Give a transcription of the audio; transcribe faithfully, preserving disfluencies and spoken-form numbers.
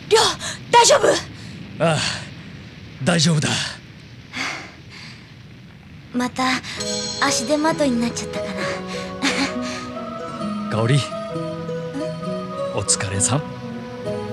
りょう、大丈夫？ ああ、大丈夫だ。 また足手まといになっちゃったかな。 香織、お疲れさん。